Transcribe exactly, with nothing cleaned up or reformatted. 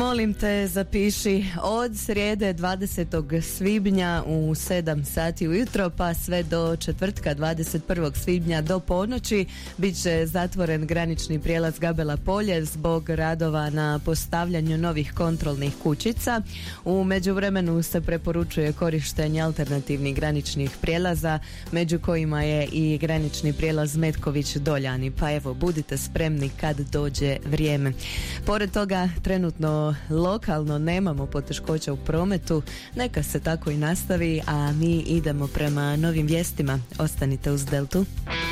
Molim te, zapiši od srijede dvadesetog svibnja u sedam sati ujutro pa sve do četvrtka dvadeset prvog svibnja do ponoći bit će zatvoren granični prijelaz Gabela polje zbog radova na postavljanju novih kontrolnih kućica. U međuvremenu se preporučuje korištenje alternativnih graničnih prijelaza, među kojima je i granični prijelaz Metković-Doljani, pa evo budite spremni kad dođe vrijeme. Pored toga trenutno lokalno nemamo poteškoća u prometu, neka se tako i nastavi, a mi idemo prema novim vijestima. Ostanite uz Deltu.